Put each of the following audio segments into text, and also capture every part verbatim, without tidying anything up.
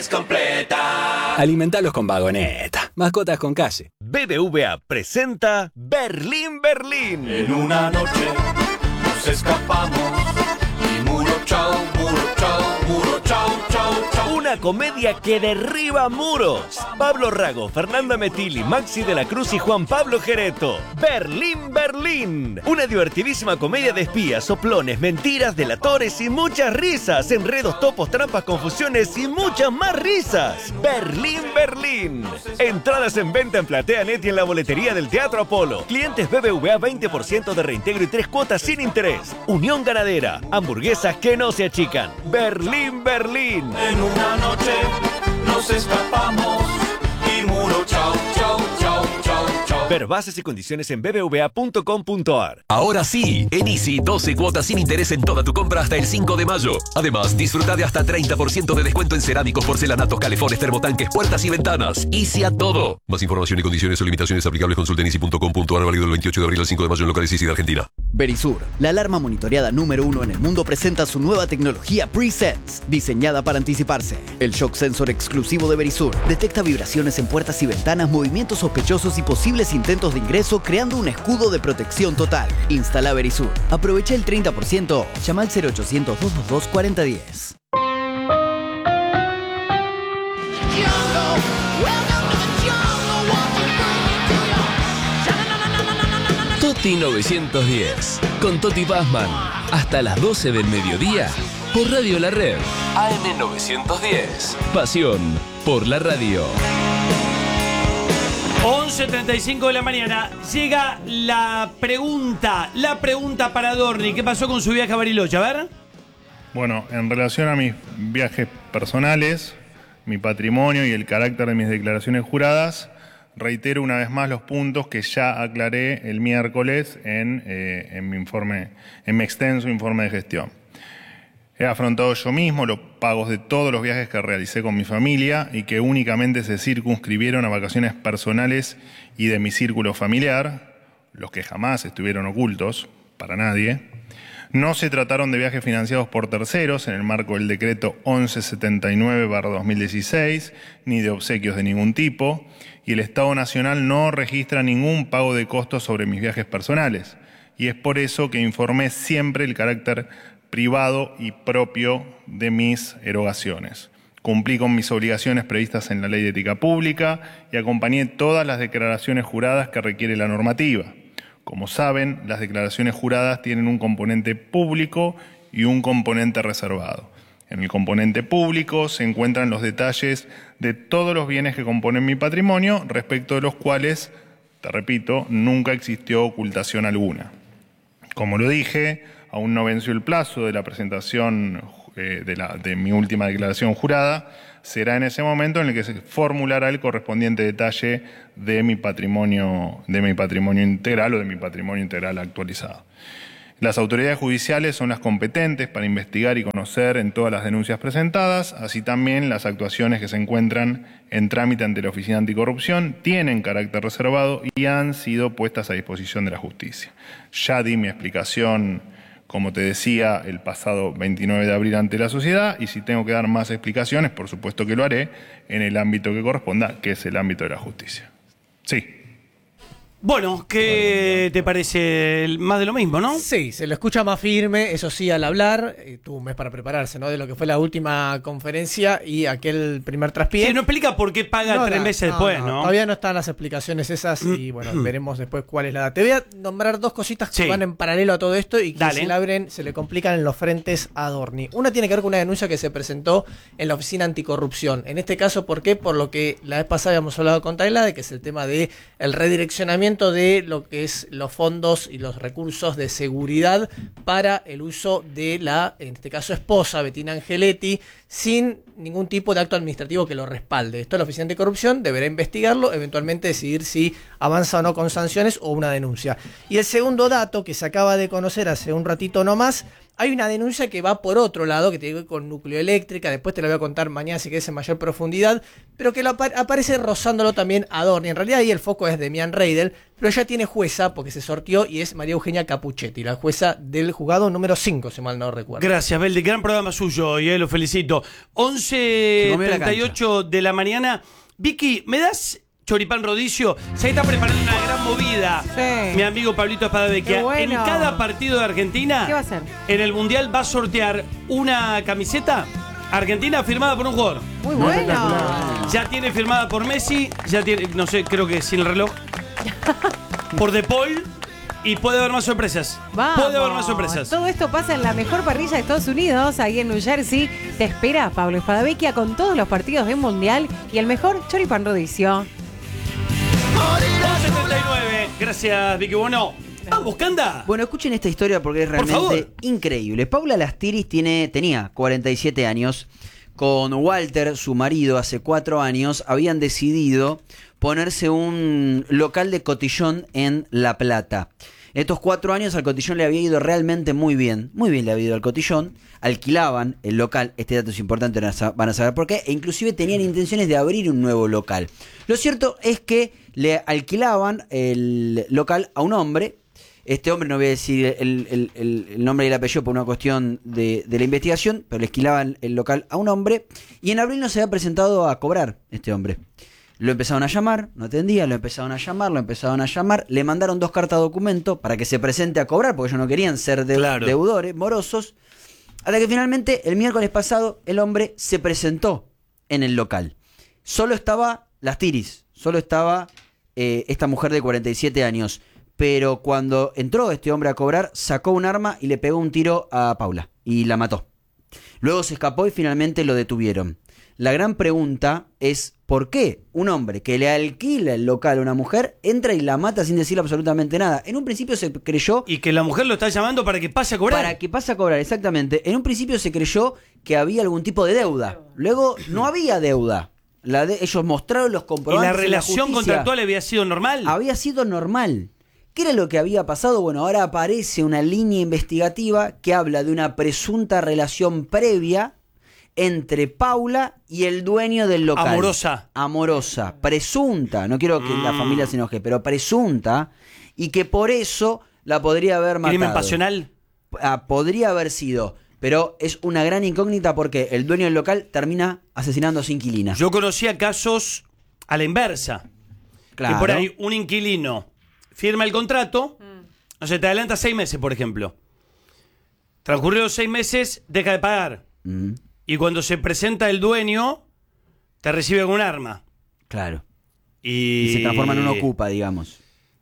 Completa. Alimentalos con Vagoneta. Mascotas con calle. B B V A presenta Berlín, Berlín. En una noche nos escapamos y muro chau, muro chau, muro chau, chau, chau. Una comedia que derriba muros. Pablo Rago, Fernanda Metilli, Maxi de la Cruz y Juan Pablo Gereto. Berlín, Berlín. Una divertidísima comedia de espías, soplones, mentiras, delatores y muchas risas. Enredos, topos, trampas, confusiones y muchas más risas. Berlín, Berlín. Entradas en venta en PlateaNet y en la boletería del Teatro Apolo. Clientes B B V A veinte por ciento de reintegro y tres cuotas sin interés. Unión Ganadera. Hamburguesas que no se achican. Berlín, Berlín. En una noche nos escapamos y muro chau, chau, chau, chau, chau. Ver bases y condiciones en b b v a punto com punto a r. Ahora sí, en Easy doce cuotas sin interés en toda tu compra hasta el cinco de mayo. Además, disfruta de hasta treinta por ciento de descuento en cerámicos, porcelanatos, calefones, termotanques, puertas y ventanas. Easy a todo. Más información y condiciones o limitaciones aplicables consulta en easy punto com punto a r, válido del veintiocho de abril al cinco de mayo en locales Easy de Argentina. Verisur, la alarma monitoreada número uno en el mundo, presenta su nueva tecnología Pre-Sense, diseñada para anticiparse. El shock sensor exclusivo de Verisur detecta vibraciones en puertas y ventanas, movimientos sospechosos y posibles intentos de ingreso, creando un escudo de protección total. Instala Verisur. Aprovecha el treinta por ciento. Llama al cero ochocientos, doscientos veintidós, cuarenta diez. Toti novecientos diez, con Toti Pazman, hasta las doce del mediodía, por Radio La Red. A M novecientos diez, pasión por la radio. once treinta y cinco de la mañana, llega la pregunta, la pregunta para Dorni. ¿Qué pasó con su viaje a Bariloche? A ver. Bueno, en relación a mis viajes personales, mi patrimonio y el carácter de mis declaraciones juradas, reitero una vez más los puntos que ya aclaré el miércoles en, eh, en mi informe, en mi extenso informe de gestión. He afrontado yo mismo los pagos de todos los viajes que realicé con mi familia y que únicamente se circunscribieron a vacaciones personales y de mi círculo familiar, los que jamás estuvieron ocultos para nadie. No se trataron de viajes financiados por terceros en el marco del decreto once setenta y nueve barra dos mil dieciséis, ni de obsequios de ningún tipo, y el Estado Nacional no registra ningún pago de costos sobre mis viajes personales. Y es por eso que informé siempre el carácter privado y propio de mis erogaciones. Cumplí con mis obligaciones previstas en la Ley de Ética Pública y acompañé todas las declaraciones juradas que requiere la normativa. Como saben, las declaraciones juradas tienen un componente público y un componente reservado. En el componente público se encuentran los detalles de todos los bienes que componen mi patrimonio, respecto de los cuales, te repito, nunca existió ocultación alguna. Como lo dije, aún no venció el plazo de la presentación eh, de, la, de mi última declaración jurada. Será en ese momento en el que se formulará el correspondiente detalle de mi patrimonio, de mi patrimonio integral o de mi patrimonio integral actualizado. Las autoridades judiciales son las competentes para investigar y conocer en todas las denuncias presentadas, así también las actuaciones que se encuentran en trámite ante la Oficina Anticorrupción tienen carácter reservado y han sido puestas a disposición de la justicia. Ya di mi explicación, como te decía, el pasado veintinueve de abril ante la sociedad, y si tengo que dar más explicaciones, por supuesto que lo haré en el ámbito que corresponda, que es el ámbito de la justicia. Sí. Bueno, ¿qué te parece? Más de lo mismo, ¿no? Sí, se lo escucha más firme, eso sí, al hablar. Eh, tuvo un mes para prepararse, ¿no? De lo que fue la última conferencia y aquel primer traspié. Sí, no explica por qué paga no, tres no, meses no, después, no, ¿no? Todavía no están las explicaciones esas y, bueno, veremos después cuál es la edad. Te voy a nombrar dos cositas que sí. van en paralelo a todo esto y que Dale. se le abren, se le complican en los frentes a Dorni. Una tiene que ver con una denuncia que se presentó en la Oficina Anticorrupción. En este caso, ¿por qué? Por lo que la vez pasada habíamos hablado con Tayla, de que es el tema de el redireccionamiento de lo que es los fondos y los recursos de seguridad para el uso de la, en este caso, esposa, Bettina Angeletti, sin ningún tipo de acto administrativo que lo respalde. Esto la Oficina Anticorrupción deberá investigarlo, eventualmente decidir si avanza o no con sanciones o una denuncia. Y el segundo dato que se acaba de conocer hace un ratito nomás Hay una denuncia que va por otro lado, que tiene que ver con nucleoeléctrica, después te la voy a contar mañana si querés en mayor profundidad, pero que lo apa- aparece rozándolo también a Dorni. En realidad ahí el foco es Demian Reidel, pero ella tiene jueza porque se sorteó y es María Eugenia Capuchetti, la jueza del juzgado número cinco, si mal no recuerdo. Gracias, Beldi. Gran programa suyo y eh, lo felicito. once treinta y ocho de la mañana. Vicky, ¿me das choripán rodicio? Se está preparando una gran movida. Sí. Mi amigo Pablito Espadavecchia. Qué bueno. En cada partido de Argentina, ¿Qué va a hacer? en el Mundial va a sortear una camiseta argentina firmada por un jugador. Muy bueno. Ya tiene firmada por Messi, ya tiene, no sé, creo que sin el reloj. Por De Paul. Y puede haber más sorpresas. Vamos. Puede haber más sorpresas. Todo esto pasa en la mejor parrilla de Estados Unidos, ahí en New Jersey. Te espera Pablo Espadavecchia con todos los partidos del Mundial y el mejor choripán rodicio. once setenta y nueve. Gracias, Vicky. Bueno, vamos, Canda. Bueno, escuchen esta historia porque es Por realmente favor. increíble. Paula Lastiris tiene, tenía cuarenta y siete años. Con Walter, su marido, hace cuatro años, habían decidido ponerse un local de cotillón en La Plata. Estos cuatro años al cotillón le había ido realmente muy bien. Muy bien le había ido al cotillón. Alquilaban el local. Este dato es importante, van a saber por qué. E inclusive tenían intenciones de abrir un nuevo local. Lo cierto es que le alquilaban el local a un hombre. Este hombre, no voy a decir el, el, el, el nombre y el apellido por una cuestión de, de la investigación, pero le alquilaban el local a un hombre. Y en abril no se había presentado a cobrar este hombre. Lo empezaron a llamar, no atendía, lo empezaron a llamar, lo empezaron a llamar, le mandaron dos cartas de documento para que se presente a cobrar, porque ellos no querían ser de, Claro. deudores, morosos, hasta que finalmente el miércoles pasado el hombre se presentó en el local. Solo estaba Lastiris, solo estaba eh, esta mujer de cuarenta y siete años, pero cuando entró este hombre a cobrar, sacó un arma y le pegó un tiro a Paula, y la mató. Luego se escapó y finalmente lo detuvieron. La gran pregunta es, ¿por qué un hombre que le alquila el local a una mujer entra y la mata sin decirle absolutamente nada? En un principio se creyó... Y que la mujer lo está llamando para que pase a cobrar. Para que pase a cobrar, exactamente. En un principio se creyó que había algún tipo de deuda. Luego no había deuda. La de, ellos mostraron los ¿Y comprobantes. la relación en la justicia. contractual había sido normal? Había sido normal. ¿Qué era lo que había pasado? Bueno, ahora aparece una línea investigativa que habla de una presunta relación previa entre Paula y el dueño del local. Amorosa. Amorosa. Presunta. No quiero que Mm. la familia se enoje, pero presunta. Y que por eso la podría haber matado. ¿Crimen pasional? Ah, podría haber sido. Pero es una gran incógnita porque el dueño del local termina asesinando a su inquilina. Yo conocía casos a la inversa. Claro. Que por ahí un inquilino firma el contrato, o sea, te adelanta seis meses, por ejemplo. Transcurridos los seis meses, deja de pagar. Mm, Y cuando se presenta el dueño, te recibe con un arma. claro. Y... Y se transforma en un ocupa, digamos.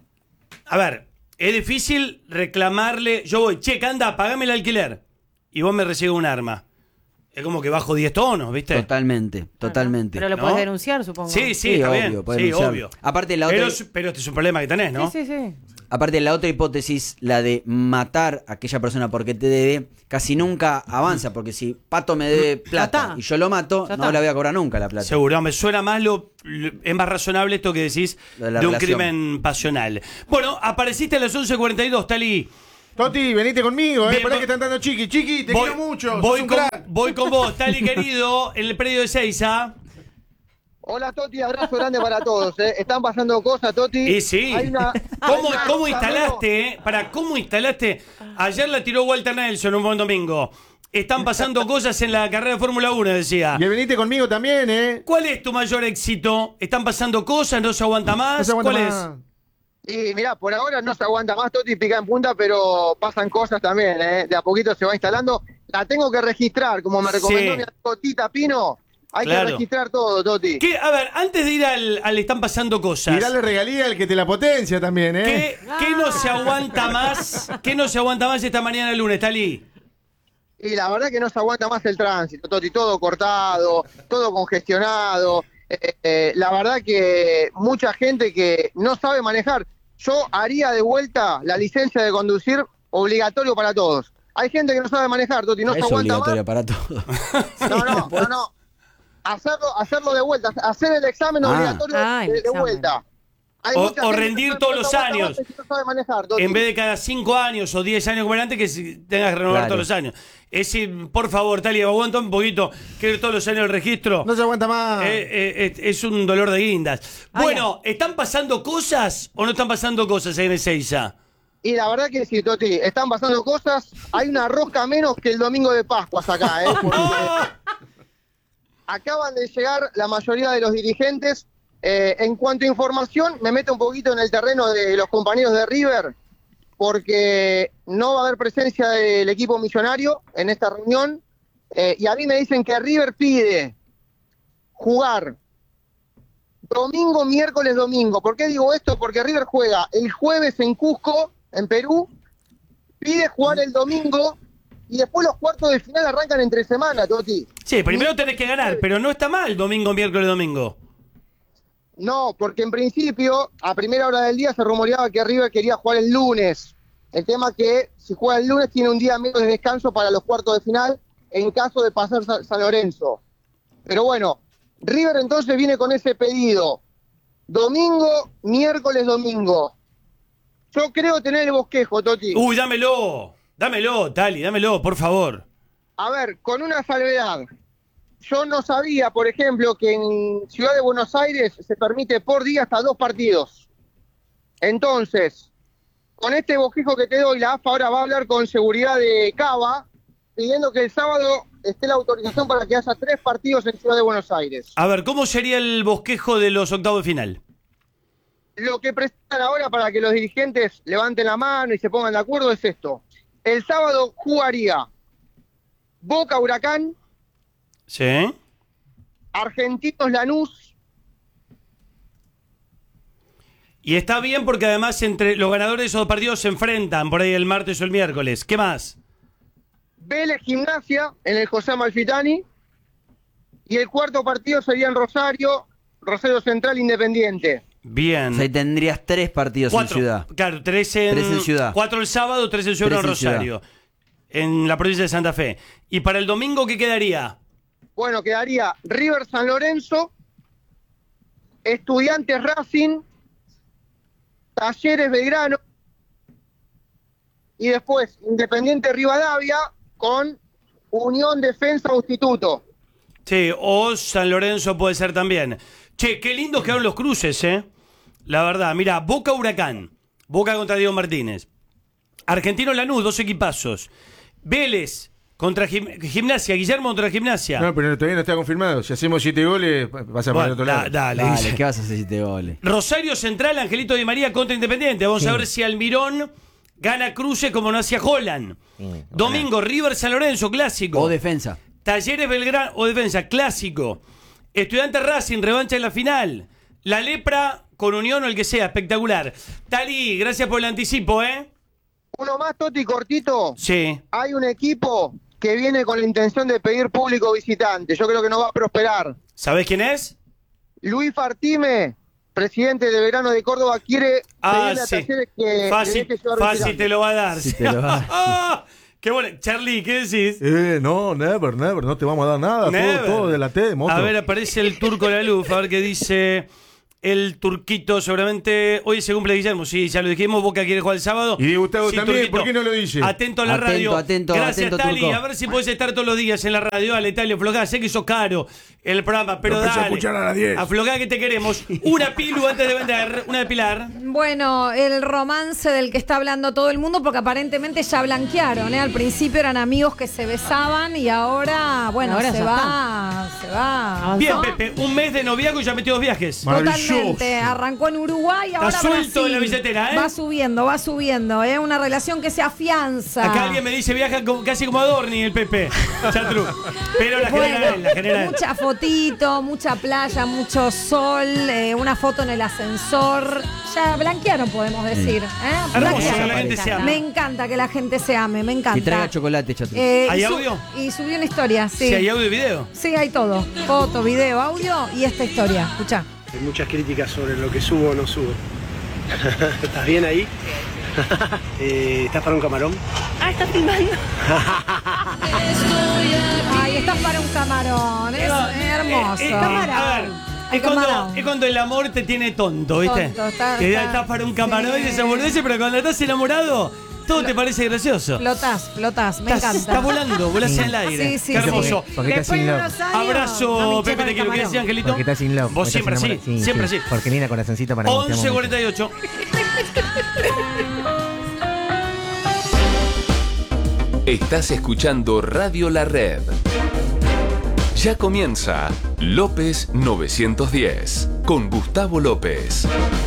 A ver, es difícil reclamarle. Yo voy, che, anda, pagame el alquiler. Y vos me recibes un arma. Es como que bajo diez tonos, ¿viste? Totalmente, totalmente. Pero lo ¿No? puedes denunciar, supongo. Sí, sí, Sí, está obvio, bien. podés Sí, denunciar. obvio. Aparte, la otra- pero, es- pero este es un problema que tenés, ¿no? Sí, sí, sí. Aparte, la otra hipótesis, la de matar a aquella persona porque te debe, casi nunca avanza. Porque si Pato me debe plata está. y yo lo mato, Ya no está. la voy a cobrar nunca la plata. Seguro, me suena más lo, lo- es más razonable esto que decís Lo de, de la un relación. crimen pasional. Bueno, apareciste a las once cuarenta y dos, Tali. Toti, venite conmigo, eh. Bien, Pará voy- que están dando chiqui. Chiqui, te voy, quiero mucho. Voy sos un con, crack. voy con vos, Tali querido, en el predio de Seiza. Hola Toti, abrazo grande para todos. ¿eh? Están pasando cosas, Toti. Y sí. Hay una- ¿Cómo, hay una- cómo instalaste, eh? Para, ¿cómo instalaste? Ayer la tiró Walter Nelson un buen domingo. Están pasando cosas en la carrera de Fórmula uno, decía. Y venite conmigo también, eh. ¿Cuál es tu mayor éxito? ¿Están pasando cosas? ¿No se aguanta más? No se aguanta ¿Cuál más. Y mirá, por ahora no se aguanta más, Toti, pica en punta, pero pasan cosas también, ¿eh? De a poquito se va instalando. La tengo que registrar, como me recomendó Sí. mi amigo Tita Pino. Hay Claro. que registrar todo, Toti. ¿Qué? A ver, antes de ir al, al Están pasando cosas. Y dale regalía al que te la potencia también, eh. ¿Qué, qué no se aguanta más? ¿Qué no se aguanta más esta mañana lunes, Tali? Y la verdad que no se aguanta más el tránsito, Toti, todo cortado, todo congestionado. Eh, eh, la verdad que mucha gente que no sabe manejar. Yo haría de vuelta la licencia de conducir obligatorio para todos. Hay gente que no sabe manejar, Toti, no se es aguanta obligatoria más. para todo. No, no, no, no. Hacerlo, hacerlo de vuelta, hacer el examen Ah. obligatorio Ah, el de, de examen. vuelta. Hay O, mucha o gente rendir que todos no los aguanta años. más y no sabe manejar, Toti. En vez de cada cinco años o diez años como era antes, que si- tengas que renovar Claro. todos los años. Es decir, por favor, Talia, aguanta un poquito. Quiero ir todos los años el registro. No se aguanta más. Eh, eh, eh, es un dolor de guindas. Bueno, ¿están pasando cosas o no están pasando cosas ahí en Ezeiza? Y la verdad que sí, Toti, están pasando cosas. Hay una rosca menos que el domingo de Pascuas acá, ¿eh? Porque acaban de llegar la mayoría de los dirigentes. Eh, en cuanto a información, me meto un poquito en el terreno de los compañeros de River, porque no va a haber presencia del equipo millonario en esta reunión. Eh, y a mí me dicen que River pide jugar domingo, miércoles, domingo. ¿Por qué digo esto? Porque River juega el jueves en Cusco, en Perú, pide jugar el domingo y después los cuartos de final arrancan entre semana, Toti. Sí, primero tenés que ganar, pero no está mal domingo, miércoles, domingo. No, porque en principio, a primera hora del día se rumoreaba que River quería jugar el lunes. El tema que si juega el lunes tiene un día menos de descanso para los cuartos de final en caso de pasar Sa- San Lorenzo. Pero bueno, River entonces viene con ese pedido. Domingo, miércoles, domingo. Yo creo tener el bosquejo, Toti. Uy, dámelo. Dámelo, Tali, dámelo, por favor. A ver, con una salvedad. Yo no sabía, por ejemplo, que en Ciudad de Buenos Aires se permite por día hasta dos partidos. Entonces, con este bosquejo que te doy, la A F A ahora va a hablar con seguridad de Cava, pidiendo que el sábado esté la autorización para que haya tres partidos en Ciudad de Buenos Aires. A ver, ¿cómo sería el bosquejo de los octavos de final? Lo que presentan ahora para que los dirigentes levanten la mano y se pongan de acuerdo es esto. El sábado jugaría Boca Huracán, Sí. Argentinos Lanús, Y está bien porque además entre los ganadores de esos dos partidos se enfrentan por ahí el martes o el miércoles. ¿Qué más? Vélez Gimnasia en el José Amalfitani, y el cuarto partido sería en Rosario, Rosario Central Independiente. Bien. O sea, ahí tendrías tres partidos Cuatro. en ciudad. Claro, tres en, Tres en Ciudad. Cuatro el sábado, tres en Ciudad Tres en en Rosario. En la provincia de Santa Fe. ¿Y para el domingo qué quedaría? Bueno, quedaría River San Lorenzo, Estudiantes Racing, Talleres Belgrano y después Independiente Rivadavia con Unión Defensa Instituto. Sí, o San Lorenzo puede ser también. Che, qué lindos quedaron los cruces, ¿eh? La verdad, mira, Boca Huracán, Boca contra Diego Martínez. Argentino Lanús, dos equipazos. Vélez contra Gim- Gimnasia, Guillermo contra Gimnasia. No, pero todavía no está confirmado. Si hacemos siete goles, vas a Bueno, poner otro da- lado. dale, Dale, dice. ¿qué vas a hacer si te goles? Rosario Central, Angelito Di María contra Independiente. Vamos a ver si Almirón gana cruces como no hacía Holland. Domingo, River San Lorenzo, clásico. O defensa. Talleres Belgrano o defensa, clásico. Estudiantes Racing, revancha en la final. La Lepra con Unión o el que sea, espectacular. Tali, gracias por el anticipo, ¿eh? Uno más, Toti, cortito. Sí. Hay un equipo que viene con la intención de pedir público visitante. Yo creo que no va a prosperar. ¿Sabés quién es? Luis Fartime, presidente de Verano de Córdoba, quiere Ah, pedirle a sí. Talleres que le Fácil, deje llevar fácil visitante. te lo va a dar. Sí, te lo va a dar. Ah, qué bueno. Charlie, ¿qué decís? Eh, no, never, never. No te vamos a dar nada. Never. Todo, todo de la T, moto. A ver, aparece el turco La Luz, a ver qué dice el turquito. Seguramente hoy se cumple Guillermo, sí, ya lo dijimos. Boca quiere jugar el sábado. Y Gustavo Sí, también, turquito. ¿por qué no lo dice? Atento a la Atento, radio. atento, Gracias, atento, Tali. turco. A ver si podés estar todos los días en la radio. Dale, Tali, aflojá. Sé que sos caro el programa, pero Lo empecé a dale. escuchar a las diez. Aflojá que te queremos. Una pilu antes de vender, una de Pilar. Bueno, el romance del que está hablando todo el mundo, porque aparentemente ya blanquearon, ¿eh? Al principio eran amigos que se besaban y ahora, bueno, Ahora se ya va, se va. Bien, ¿no? Pepe, un mes de noviazgo y ya metió dos viajes. Totalmente, arrancó en Uruguay, ahora Está suelto Brasil. en la billetera, ¿eh? Va subiendo, va subiendo, ¿eh? Una relación que se afianza. Acá alguien me dice viaja como- casi como Adorni el Pepe. Chatru. Pero la Bueno, genera él, la genera él. mucha fotito, mucha playa, mucho sol, eh, una foto en el ascensor. Ya blanquearon, podemos decir. ¿eh? Hermoso, Blanquearon. que la gente se ame. Me encanta que la gente se ame, me encanta. Que traiga chocolate, chato. Eh, ¿Hay y su- audio? Y subió una historia, sí. Si hay audio y video. Sí, hay todo. Foto, video, audio y esta historia. Escuchá. Hay muchas críticas sobre lo que subo o no subo. ¿Estás bien ahí? Eh, ¿Estás para un camarón? Ah, está filmando. Ay, estás para un camarón. Es No, hermoso. eh, eh, a ver, Es cuando, es cuando el amor te tiene tonto, ¿viste? Tonto, está- que está- estás para un camarón sí. y desabordarse, pero cuando estás enamorado, todo te parece gracioso. Flotás, flotás, me Estás, encanta. estás volando, volás en el aire. Sí, sí, Qué sí. hermoso. Porque- porque estás sin love. unos años, Abrazo, no me Pepe, checa te el quiero que camarón. decía, Angelito. Porque estás sin love. Vos porque siempre estás sí, enamorado. siempre sí. Porque linda corazoncito para mí, te amo once mucho. cuarenta y ocho. Estás escuchando Radio La Red. Ya comienza López novecientos diez con Gustavo López.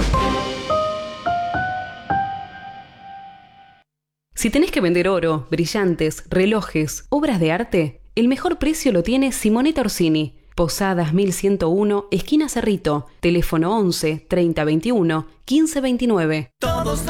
Si tenés que vender oro, brillantes, relojes, obras de arte, el mejor precio lo tiene Simonetta Orsini. Posadas mil ciento uno, esquina Cerrito. Teléfono once, treinta veintiuno, quince veintinueve. Todos